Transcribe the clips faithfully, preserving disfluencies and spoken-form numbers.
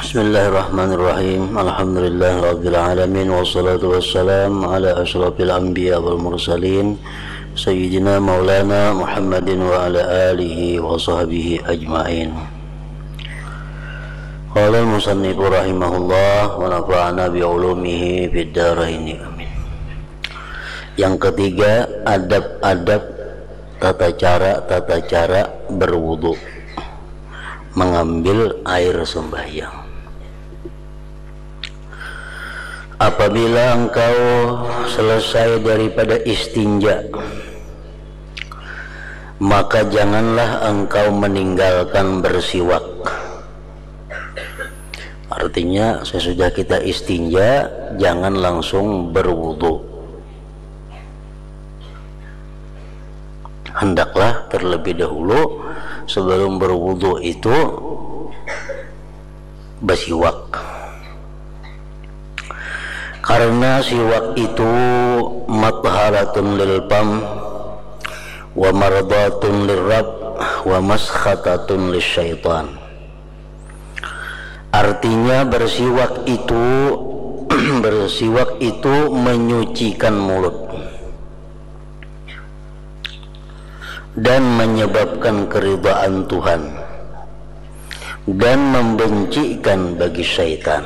Bismillahirrahmanirrahim. Alhamdulillahirabbil alamin wassalatu wassalam ala asyrafil anbiya wal mursalin sayyidina maulana Muhammadin wa ala alihi wa sahbihi ajmain. Qala al-musannif rahimahullah wa nafa'ana bi ulumihi fid dharain amin. Yang ketiga, adab-adab tata cara tata cara berwudu, mengambil air sembahyang. Apabila engkau selesai daripada istinja, maka janganlah engkau meninggalkan bersiwak. Artinya sesudah kita istinja, jangan langsung berwudu. Hendaklah terlebih dahulu sebelum berwudu itu bersiwak. Karena siwak itu matharatun lil fam wa mardatun lirrabb wa maskhatatun lisyaitan. Artinya bersiwak itu bersiwak itu menyucikan mulut dan menyebabkan keridhaan Tuhan dan membencikan bagi syaitan.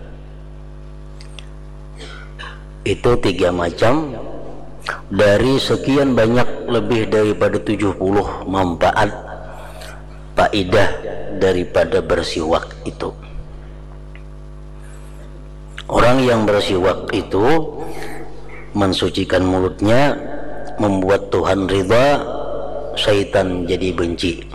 Itu tiga macam dari sekian banyak, lebih daripada tujuh puluh manfaat faidah daripada bersiwak itu. Orang yang bersiwak itu mensucikan mulutnya, membuat Tuhan ridha, syaitan jadi benci.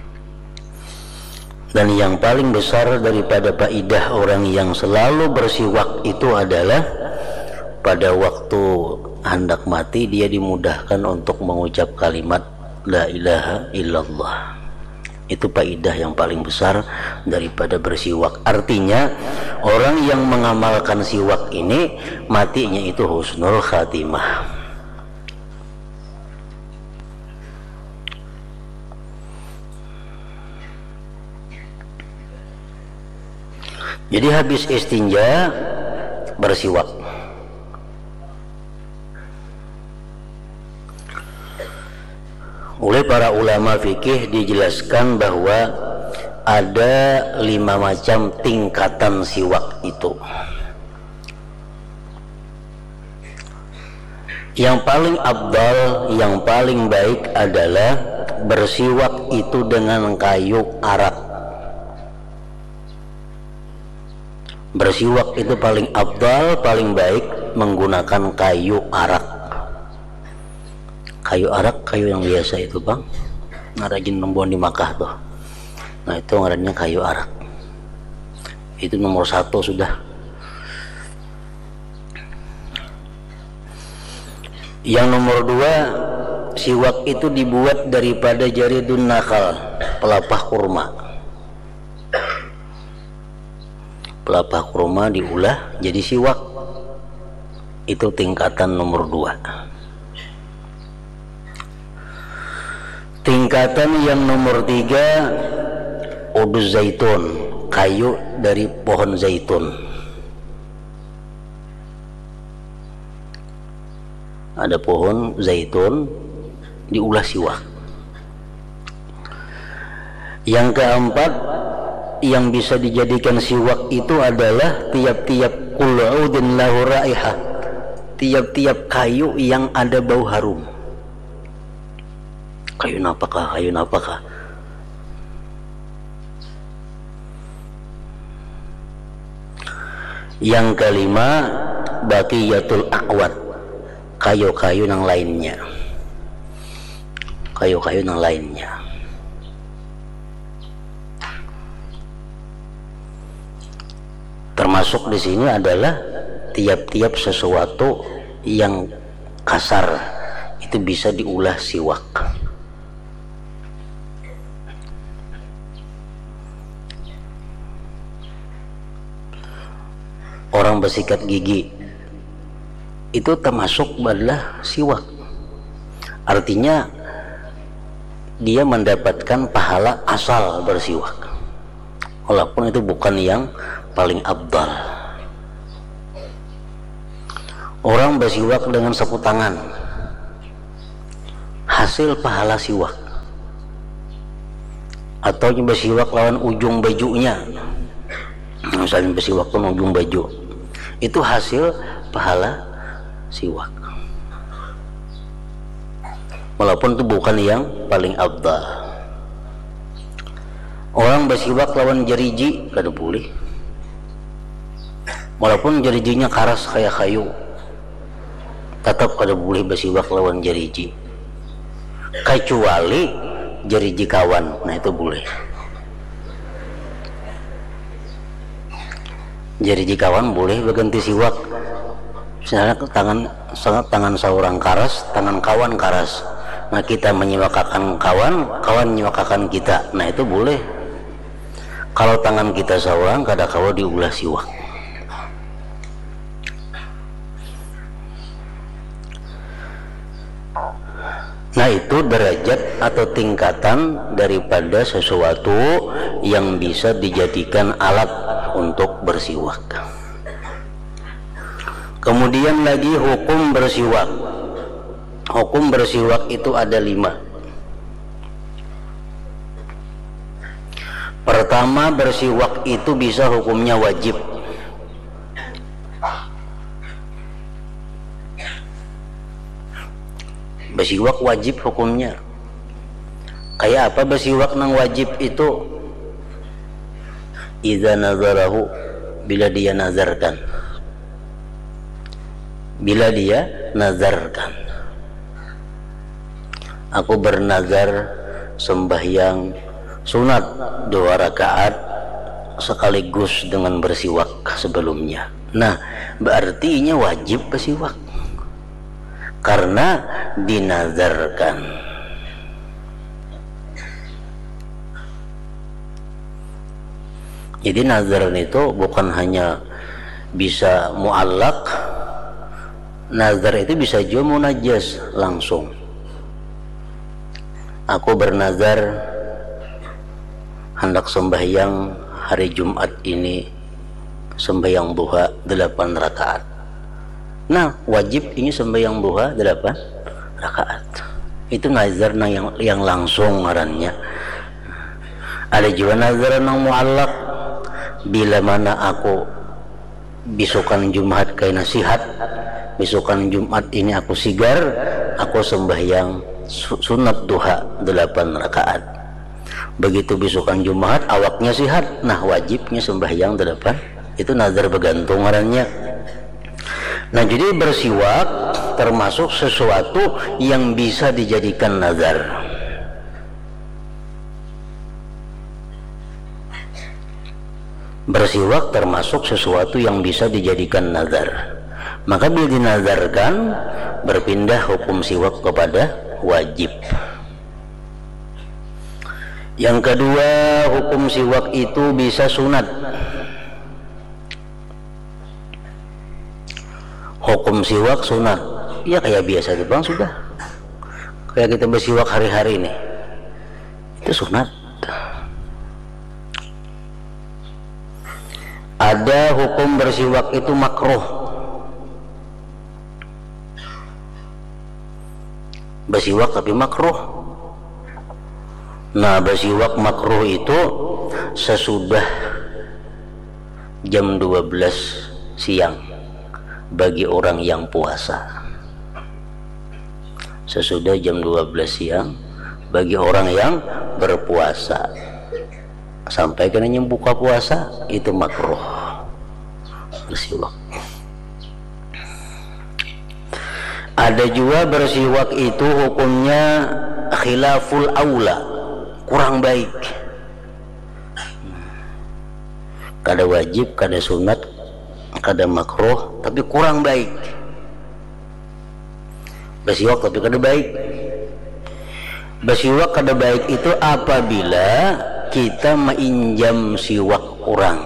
Dan yang paling besar daripada faidah orang yang selalu bersiwak itu adalah pada waktu hendak mati dia dimudahkan untuk mengucap kalimat la ilaha illallah. Itu faidah yang paling besar daripada bersiwak. Artinya orang yang mengamalkan siwak ini matinya itu husnul khatimah. Jadi habis istinja bersiwak. Oleh para ulama fikih dijelaskan bahwa ada lima macam tingkatan siwak itu. Yang paling afdal, yang paling baik adalah bersiwak itu dengan kayu arak. Bersiwak itu paling afdal, paling baik menggunakan kayu arak. Kayu arak, kayu yang biasa itu bang, ngarajin nembuan di Makkah tuh. Nah itu ngarannya kayu arak. Itu nomor satu sudah. Yang nomor dua, siwak itu dibuat daripada jaridun nakal, pelapah kurma. Pelapah kurma diulah jadi siwak. Itu tingkatan nomor dua. Tingkatan yang nomor tiga, uduz zaitun, kayu dari pohon zaitun. Ada pohon zaitun diulah siwak. Yang keempat, yang bisa dijadikan siwak itu adalah tiap-tiap kul'udin lahu raihah, tiap-tiap kayu yang ada bau harum. Kayu napakah, kayu napakah. Yang kelima, baqiyatul aqwat, kayu-kayu yang lainnya. Kayu-kayu yang lainnya. Termasuk di sini adalah tiap-tiap sesuatu yang kasar itu bisa diulah siwak. Orang bersikat gigi itu termasuk adalah siwak. Artinya dia mendapatkan pahala asal bersiwak. walaupun itu bukan yang paling afdal. Orang bersiwak dengan sapu tangan, hasil pahala siwak. Atau bersiwak lawan ujung bajunya, misalnya bersiwak lawan ujung baju, itu hasil pahala siwak, walaupun itu bukan yang paling afdal. Orang bersiwak lawan jeriji kada boleh, walaupun jerijinya keras kayak kayu, tetap kada boleh bersiwak lawan jeriji, kecuali jeriji kawan, nah itu boleh. Jeriji kawan boleh berganti siwak. Misalnya tangan sangat tangan seorang karas, tangan kawan karas, nah kita menyiwakakan kawan, kawan menyiwakakan kita, nah itu boleh. Kalau tangan kita seorang kada kawa diulah siwak. Nah itu derajat atau tingkatan daripada sesuatu yang bisa dijadikan alat untuk bersiwak. Kemudian lagi hukum bersiwak. Hukum bersiwak itu ada lima. Pertama, bersiwak itu bisa hukumnya wajib. Bersiwak wajib hukumnya. Kayak apa bersiwak nang wajib itu? Idza nazarahu, bila dia nazarkan. Bila dia nazarkan. Aku bernazar sembahyang sunat dua rakaat sekaligus dengan bersiwak sebelumnya. Nah, berarti wajib bersiwak karena dinazarkan. Jadi nazar itu bukan hanya bisa muallak, nazar itu bisa juga munajas langsung. Aku bernazar hendak sembahyang hari Jumat ini sembahyang duha delapan rakaat. Nah, wajib ini sembahyang duha delapan rakaat. Itu nazar yang yang langsung ngarannya. Ada juga nazar yang muallak, bila mana aku besokan Jumat kayak nasihat, besokan Jumat ini aku sigar, aku sembahyang sunat duha delapan rakaat. Begitu besokan Jumat awaknya sihat, nah wajibnya sembahyang delapan. Itu nazar bergantung ngarannya. Nah, jadi bersiwak termasuk sesuatu yang bisa dijadikan nazar. Bersiwak termasuk sesuatu yang bisa dijadikan nazar. Maka bila dinazarkan, berpindah hukum siwak kepada wajib. Yang kedua, hukum siwak itu bisa sunat. Hukum siwak sunat, ya kayak biasa itu bang, sudah kayak kita bersiwak hari-hari ini, itu sunat. Ada hukum bersiwak itu makruh. Bersiwak tapi makruh. Nah, bersiwak makruh itu sesudah jam dua belas siang bagi orang yang puasa. Sesudah jam dua belas siang bagi orang yang berpuasa sampai kena buka puasa, itu makruh bersiwak. Ada juga bersiwak itu hukumnya khilaful aula, kurang baik. Kada wajib, kada sunat, kada makruh, tapi kurang baik. Bersiwak tapi kada baik. Bersiwak kada baik itu apabila kita menginjam siwak orang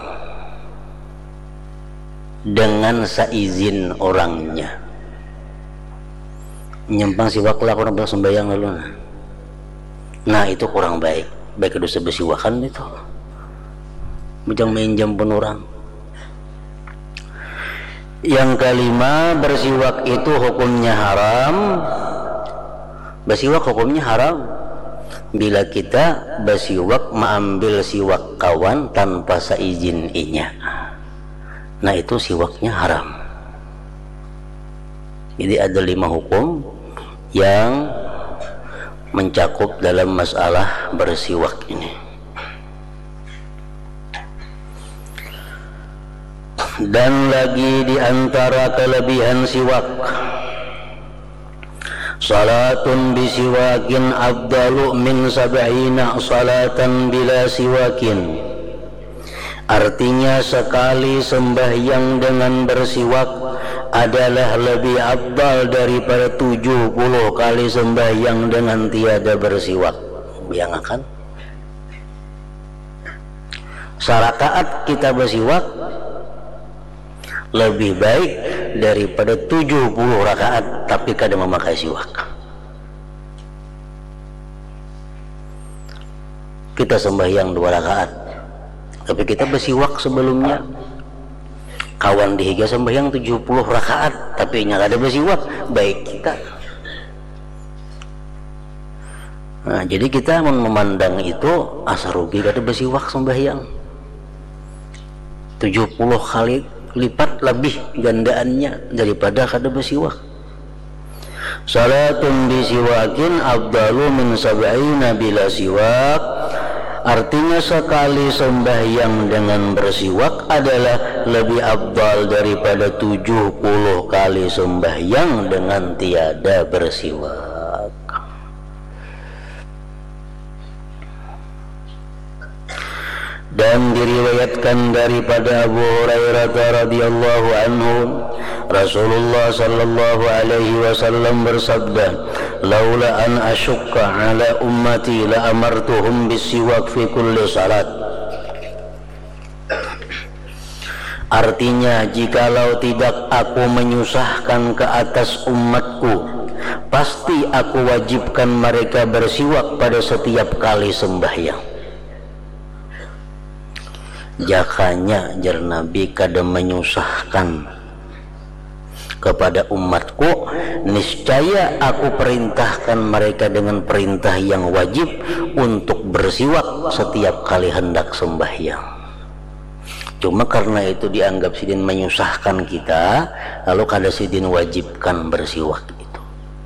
dengan seizin orangnya. Nyempang siwak lah orang bersembayang lalu. Nah, itu kurang baik. Baik dosa bersiwakan itu. bujang minjam penurang. Yang kelima, bersiwak itu hukumnya haram. Bersiwak hukumnya haram bila kita bersiwak mengambil siwak kawan tanpa seizin inya. Nah itu siwaknya haram. Jadi ada lima hukum yang mencakup dalam masalah bersiwak ini. Dan lagi di antara kelebihan siwak, salatun bisiwakin afdalu min sab'ina salatan bila siwakin. Artinya sekali sembahyang dengan bersiwak adalah lebih afdal daripada tujuh puluh kali sembahyang dengan tiada bersiwak. Bayangkan, sarakaat kita bersiwak lebih baik daripada tujuh puluh rakaat tapi kada memakai siwak. Kita sembahyang dua rakaat tapi kita bersiwak sebelumnya. Kawan dihiga sembahyang tujuh puluh rakaat tapi nya kada bersiwak, baik kita. Nah, jadi kita memandang itu asa rugi kada bersiwak sembahyang. tujuh puluh kali lipat lebih gandaannya daripada kada bersiwak. Salatun bisiwakin afdalu min sab'ina bila siwak. Artinya sekali sembahyang dengan bersiwak adalah lebih afdal daripada tujuh puluh kali sembahyang dengan tiada bersiwak. Dan diriwayatkan daripada Abu Hurairah radhiyallahu anhu, Rasulullah sallallahu alaihi wasallam bersabda, "Laula an asyukka ala ummati la amartuhum bisiwak fi kulli salat." Artinya, jikalau tidak aku menyusahkan ke atas umatku, pasti aku wajibkan mereka bersiwak pada setiap kali sembahyang. Jakanya jar Nabi kada menyusahkan kepada umatku, niscaya aku perintahkan mereka dengan perintah yang wajib untuk bersiwak setiap kali hendak sembahyang. Cuma karena itu dianggap sidin menyusahkan kita, lalu kada sidin wajibkan bersiwak itu.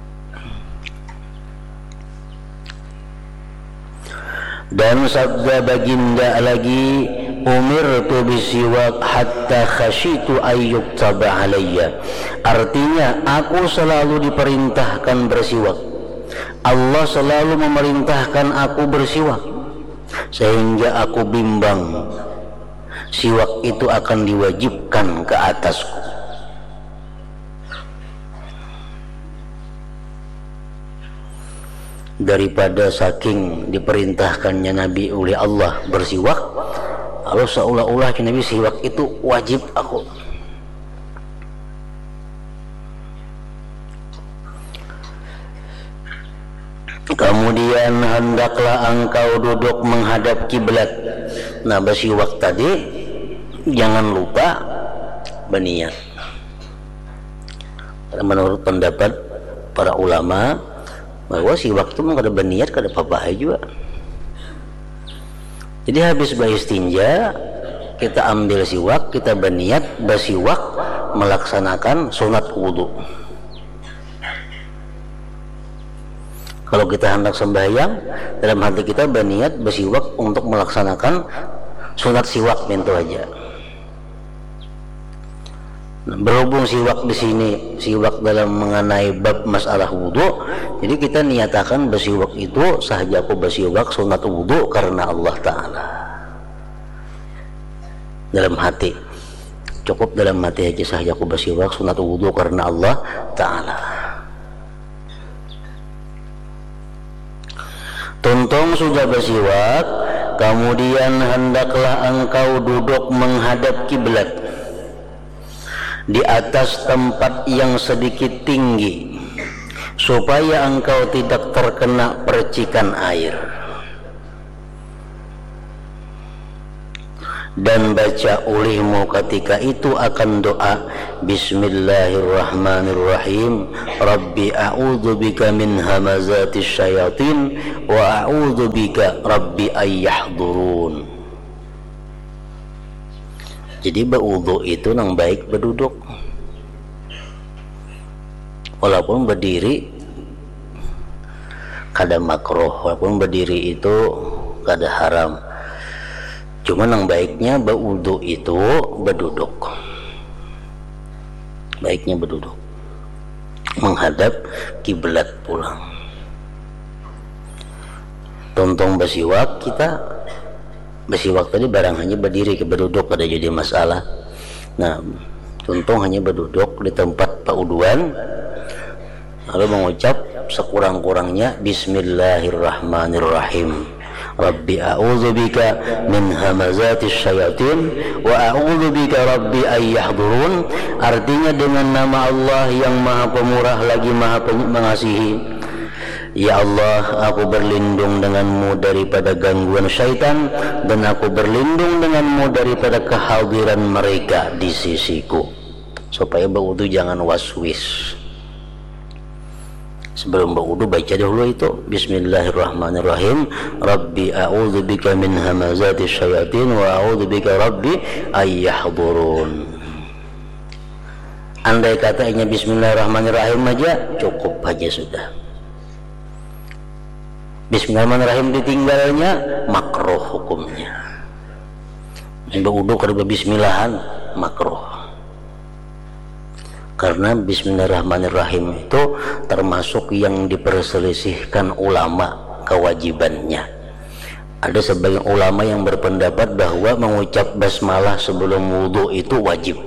Dan sabda baginda lagi, umirtu bisiwak hatta khashitu ayyuk taba alayya. Artinya aku selalu diperintahkan bersiwak. Allah selalu memerintahkan aku bersiwak sehingga aku bimbang siwak itu akan diwajibkan ke atasku. Daripada saking diperintahkannya Nabi oleh Allah bersiwak, lalu seolah-olah Nabi siwak itu wajib aku. Kemudian hendaklah engkau duduk menghadap kiblat. Nah, bersiwak tadi jangan lupa berniat. Menurut pendapat para ulama bahwa siwak itu kada berniat kada apa-apa juga. Jadi habis beristinja kita ambil siwak, kita berniat bersiwak melaksanakan sunat wudu. Kalau kita hendak sembahyang, dalam hati kita berniat bersiwak untuk melaksanakan sunat siwak itu aja. Nah, berhubung siwak di sini siwak dalam mengenai bab masalah wudu, jadi kita niatakan bersiwak itu sahaja aku bersiwak sunat wudu karena Allah Ta'ala. Dalam hati, cukup dalam hati aja sahaja aku bersiwak sunat wudu karena Allah Ta'ala. Tuntung sudah bersiwak, kemudian hendaklah engkau duduk menghadap kiblat di atas tempat yang sedikit tinggi supaya engkau tidak terkena percikan air. dan baca olehmu ketika itu akan doa Bismillahirrahmanirrahim, Rabbi a'udzubika min hamazatis syayatin wa a'udzubika Rabbi ayyahdurun. Jadi berwudu itu nang baik berduduk, walaupun berdiri kada makruh, walaupun berdiri itu kada haram. Cuma yang baiknya berwudu itu berduduk, baiknya berduduk menghadap kiblat pulang. Tontong bersiwak, kita bersiwak tadi barang hanya berdiri ke berduduk ada jadi masalah. Nah, tontong hanya berduduk di tempat pauduan, lalu mengucap sekurang-kurangnya Bismillahirrahmanirrahim, Rabbi a'udzubika min hamazatis syayatin wa a'udzubika Rabbi ayyahdurun. Artinya dengan nama Allah yang Maha Pemurah lagi Maha Mengasihi, ya Allah, aku berlindung denganmu daripada gangguan syaitan, dan aku berlindung denganmu daripada kehadiran mereka di sisiku. Supaya berwudu jangan waswis. Sebelum berwudu baca dahulu itu Bismillahirrahmanirrahim, Rabbi a'udzubika min hamazatis syayatin wa a'udzubika Rabbi ayyahdurun. Andai katanya Bismillahirrahmanirrahim aja cukup aja sudah. Bismillahirrahmanirrahim ditinggalnya makruh hukumnya. Berwudu karena bismillahan makruh. Karena Bismillahirrahmanirrahim itu termasuk yang diperselisihkan ulama kewajibannya. Ada sebagian ulama yang berpendapat bahwa mengucap basmalah sebelum wudu itu wajib.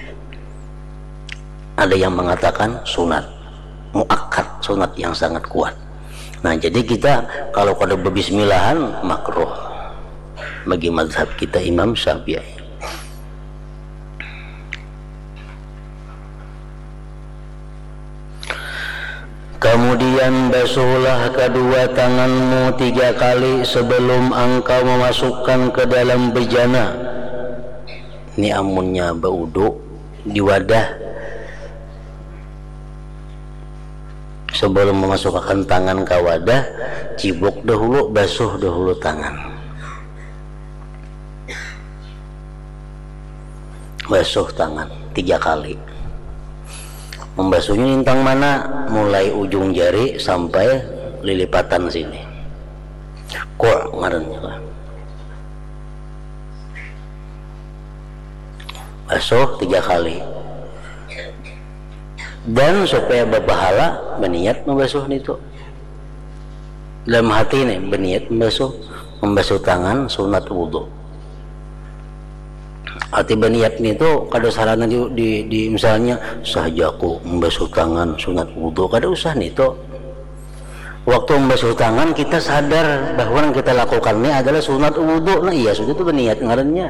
Ada yang mengatakan sunat, muakkad, sunat yang sangat kuat. Nah, jadi kita kalau kada berbismillahan makruh bagi mazhab kita Imam Syafi'i. Kemudian basuhlah kedua tanganmu tiga kali sebelum engkau memasukkan ke dalam bejana. Ini amunnya berwudu di wadah, sebelum memasukkan tangan ke wadah, cibuk dahulu, basuh dahulu tangan. Basuh tangan tiga kali. Membasuhnya tentang mana? Mulai ujung jari sampai lilipatan sini. Kok ngarannya lah. Basuh tiga kali. Dan supaya berpahala berniat membasuh itu. Dalam hati nih berniat membasuh, membasuh tangan sunat wudu. Arti berniat itu kada sarana di, di, di misalnya sahajaku membasuh tangan sunat wudu, kada usah nih itu. Waktu membasuh tangan kita sadar bahwa yang kita lakukan ini adalah sunat wudu. Nah iya sudah itu berniat ngarannya.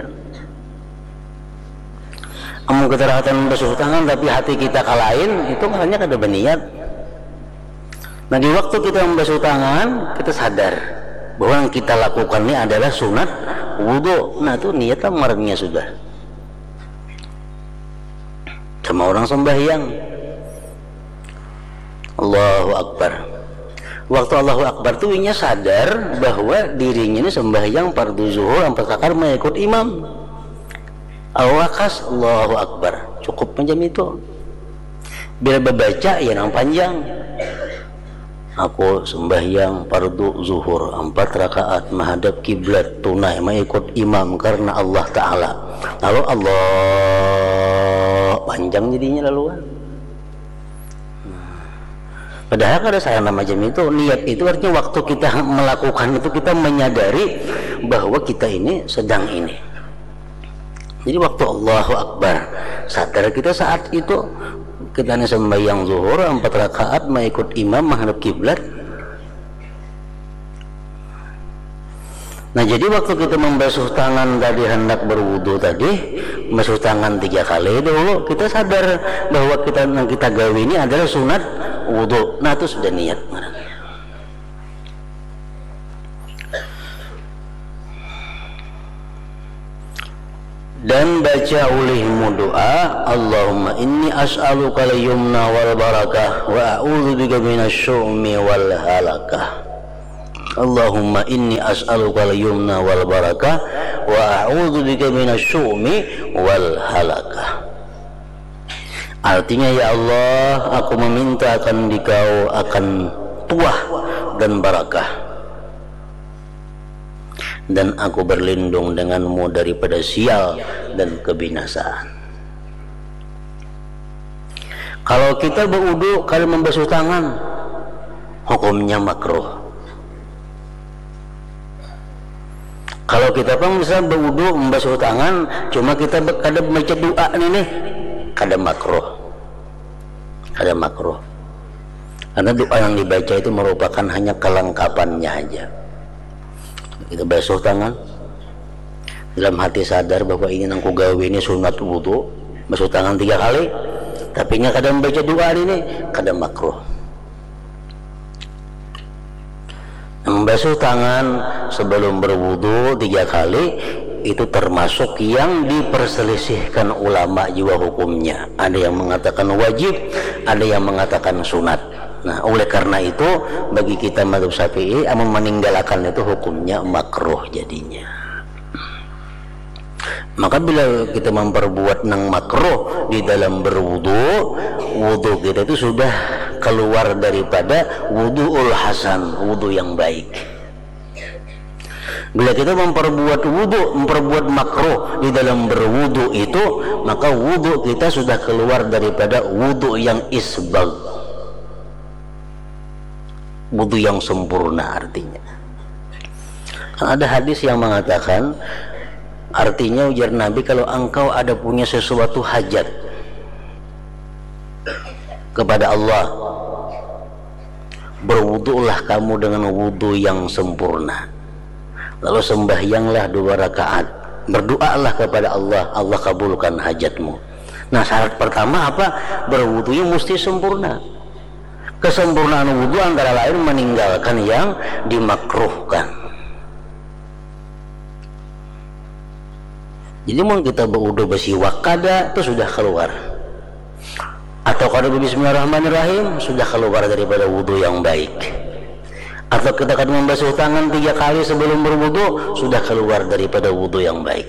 Amun kita rahatan membasuh tangan tapi hati kita kalain, itu ngarannya kada berniat. Nah di waktu kita membasuh tangan kita sadar bahwa yang kita lakukan ini adalah sunat wudu. Nah itu niat ngarannya sudah. Sama orang sembahyang Allahu Akbar, waktu Allahu Akbar tuh inya sadar bahwa dirinya ini sembahyang fardu zuhur empat rakaat mengikut imam. Awakas Allahu Akbar, cukup macam itu. Bila berbaca ya nang panjang, aku sembahyang fardu zuhur empat rakaat menghadap kiblat tunai mengikut imam karena Allah Ta'ala. Lalu Allah panjang jadinya laluan. Padahal kada saya nama macam itu. Niat itu artinya waktu kita melakukan itu kita menyadari bahwa kita ini sedang ini. Jadi waktu Allahu Akbar sadar kita saat itu kita ini sembahyang zuhur empat rakaat mengikut imam menghadap kiblat. Nah jadi waktu kita membasuh tangan tadi hendak berwudu tadi, membasuh tangan tiga kali dulu, kita sadar bahwa kita yang kita gawe ini adalah sunat wudu. Nah itu sudah niat. dan baca olehmu doa, Allahumma inni as'aluka al-yumna wal barakah wa a'udzubika minasyu'mi wal halakah. Allahumma inni as'aluka al-yumna wal barakah wa a'udzubika minasyu'mi wal halakah. Artinya, ya Allah, aku meminta akan Dikau akan tuah dan barakah, dan aku berlindung denganmu daripada sial dan kebinasaan. Kalau kita berwudu kali membasuh tangan, hukumnya makruh. Kalau kita pun bisa berwudu membasuh tangan, cuma kita kada baca doa nih nih, kada makruh, kada makruh. Karena doa yang dibaca itu merupakan hanya kelengkapannya aja. Kita basuh tangan, dalam hati sadar bahwa ini nangku gawe ini sunat wudu, basuh tangan tiga kali, tapi nya kadang baca doa ini kadang makruh. Membasuh tangan sebelum berwudu tiga kali itu termasuk yang diperselisihkan ulama juga hukumnya. Ada yang mengatakan wajib, ada yang mengatakan sunat. Nah, oleh karena itu bagi kita mazhab Syafi'i amun meninggalkan itu hukumnya makruh jadinya. Maka bila kita memperbuat nang makruh di dalam berwudu, wudu kita itu sudah keluar daripada wudu'ul hasan, wudu yang baik. Bila kita memperbuat wudu, memperbuat makruh di dalam berwudu itu, maka wudu kita sudah keluar daripada wudu yang isbag, wudu yang sempurna artinya. Ada hadis yang mengatakan, artinya ujar Nabi, kalau engkau ada punya sesuatu hajat kepada Allah, berwudulah kamu dengan wudu yang sempurna, lalu sembahyanglah dua rakaat, berdoalah kepada Allah, Allah kabulkan hajatmu. Nah, syarat pertama apa? Berwudunya mesti sempurna. Kesempurnaan wudu antara lain meninggalkan yang dimakruhkan. Jadi mau kita berwudu bersiwak kada itu sudah keluar, atau kada bismillahirrahmanirrahim sudah keluar daripada wudu yang baik, atau kita akan membasuh tangan tiga kali sebelum berwudu sudah keluar daripada wudu yang baik.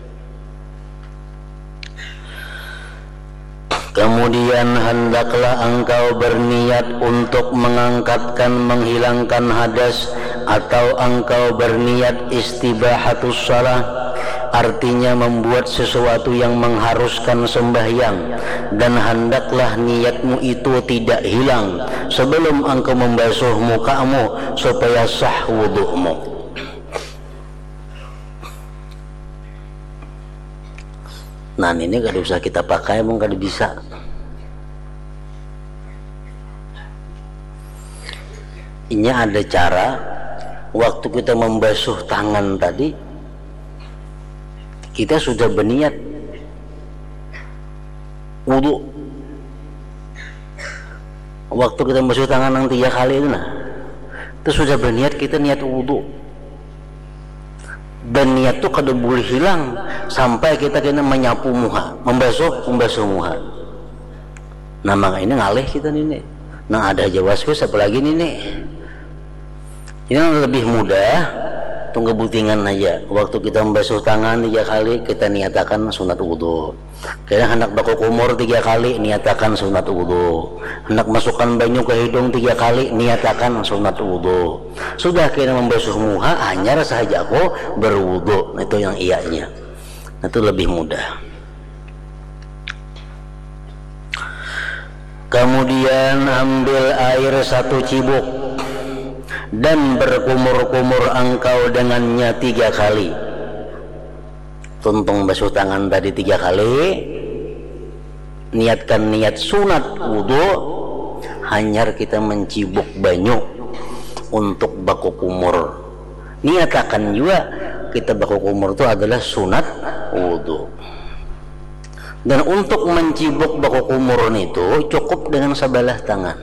Kemudian hendaklah engkau berniat untuk mengangkatkan, menghilangkan hadas, atau engkau berniat istibahatus shalah, artinya membuat sesuatu yang mengharuskan sembahyang, dan hendaklah niatmu itu tidak hilang sebelum engkau membasuh mukamu supaya sah wudu'mu. Nah, ini kada usah kita pakai, emang kada bisa. Ini ada cara waktu kita membasuh tangan tadi, kita sudah berniat wudu. Waktu kita membasuh tangan yang tiga kali itu, nah, itu sudah berniat kita niat wudu. Dan niat itu kada boleh hilang sampai kita kena menyapu muha, membasuh membasuh muha. Nah, maka ini ngalih kita nih. Nah, ada aja waswas apalagi nih nih. Ini lebih mudah. Tunggu butingan aja. Waktu kita membasuh tangan tiga kali, kita niatakan sunat wudu. Kadang hendak baku kumur tiga kali, niatakan sunat wudu. Hendak masukkan banyu ke hidung tiga kali, niatakan sunat wudu. Sudah kita membasuh muha, hanya saja aku berwudu. Itu yang iyanya. Itu lebih mudah. Kemudian ambil air satu cibuk dan berkumur-kumur engkau dengannya tiga kali. Tuntung basuh tangan tadi tiga kali, niatkan niat sunat wudu, hanyar kita mencibuk banyu untuk baku kumur. Niatakan juga kita baku kumur itu adalah sunat wudu. Dan untuk mencibuk baku kumur itu cukup dengan sebelah tangan.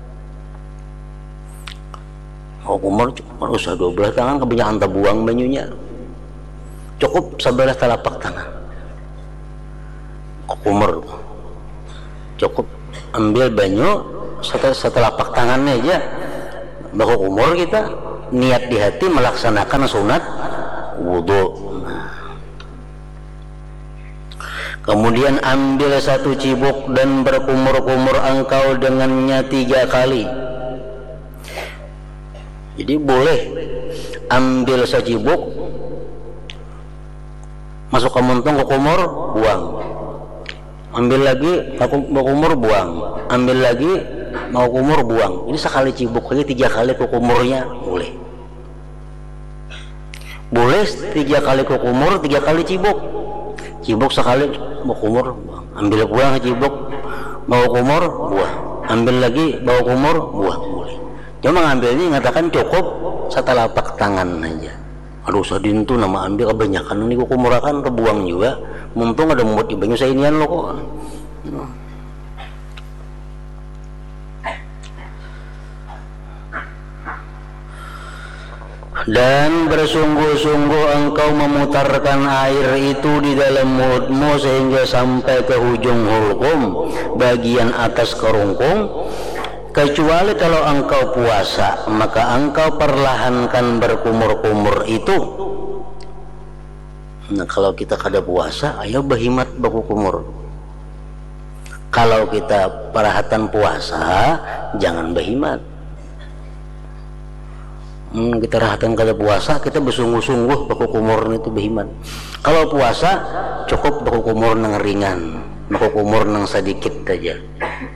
Baku kumur cuma usah dua belah tangan, kebanyakan terbuang banyunya. Cukup sebelah telapak tangan. kumur, cukup ambil banyu setelah, setelah pak tangannya aja baku kumur, kita niat di hati melaksanakan sunat wudhu. Kemudian ambil satu cibuk dan berkumur-kumur engkau dengannya tiga kali. Jadi boleh ambil secibuk, masuk ke muntung, ke kumur, buang. Ambil lagi, mau kumur, buang. Ambil lagi, mau kumur, buang. Ini sekali cibuk lagi, tiga kali ke kumurnya boleh. Boleh tiga kali ke kumur, tiga kali cibuk. Cibuk sekali mau kumur, buang. Ambil buang cibuk, mau kumur, buang. Ambil lagi, bawa kumur, buang, boleh. Cuma ngambil ini mengatakan cukup setelah pak tangan aja. Aduh sadin tuh nama ambil kebanyakan ini kok kumurakan kebuang juga. Mumpung ada muat di banyu saya inian lo kok. Dan bersungguh-sungguh engkau memutarkan air itu di dalam mulutmu sehingga sampai ke ujung hulkum, bagian atas kerungkung. Kecuali kalau engkau puasa, maka engkau perlahankan berkumur-kumur itu. Nah kalau kita kada puasa, ayo berhimat baku kumur. Kalau kita perhatian puasa, jangan berhimat. Hmm, kita rahatan kada puasa, kita bersungguh-sungguh baku kumur itu berhimat. Kalau puasa, cukup baku kumur nang ringan, baku kumur nang sedikit saja.